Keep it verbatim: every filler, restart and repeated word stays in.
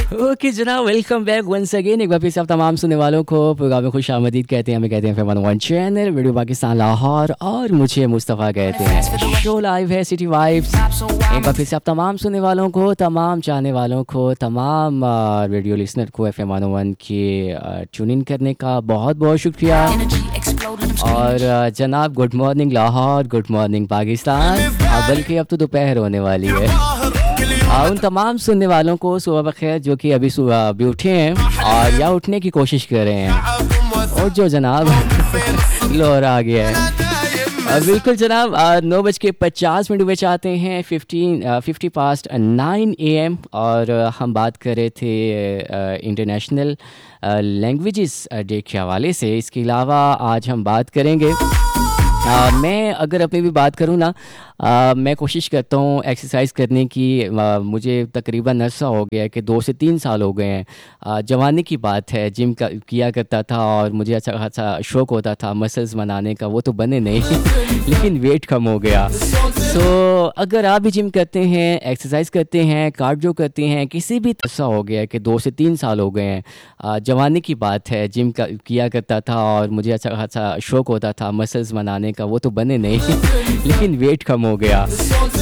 Okay जनाब, welcome back once again. एक बार फिर से आप तमाम सुनने वालों को प्रोग्राम में खुश आमदीद कहते हैं। हमें कहते हैं Feynman one channel radio Pakistan Lahore, और मुझे मुस्तफ़ा कहते हैं। शो लाइव है सिटी वाइब्स। एक बार फिर से आप तमाम सुनने वालों को, तमाम चाहने वालों को, तमाम आ, रेडियो लिसनर को एफ एम वन के ट्यून इन करने का बहुत बहुत शुक्रिया। और आ, जनाब, good morning Lahore, good morning Pakistan. आ, बल्कि अब तो दोपहर होने वाली है। आ, उन तमाम सुनने वालों को सुबह बखैर जो कि अभी सुबह अभी उठे हैं और या उठने की कोशिश कर रहे हैं, और जो जनाब लोहर आ गया है। आ, बिल्कुल जनाब, नौ बज के पचास मिनट हुए चाहते हैं, fifteen fifty past nine A M. और आ, हम बात कर रहे थे इंटरनेशनल लैंग्वेजेस डे के हवाले से। इसके अलावा आज हम बात करेंगे, आ, मैं अगर अपनी भी बात करूँ ना, आ, मैं कोशिश करता हूँ एक्सरसाइज करने की। आ, मुझे तकरीबन अरसा हो गया है कि दो से तीन साल हो गए हैं। आ, जवानी की बात है, जिम का किया करता था और मुझे अच्छा खासा शौक़ होता था मसल्स बनाने का। वो तो बने नहीं लेकिन वेट कम हो गया। सो so, अगर आप भी जिम करते हैं, एक्सरसाइज करते हैं, कार्डियो करते हैं, किसी भी ऐसा हो गया है कि दो से तीन साल हो गए हैं। आ, जवानी की बात है, जिम का किया करता था और मुझे अच्छा खासा शौक़ होता था मसल्स बनाने का। वो तो बने नहीं लेकिन वेट कम हो गया।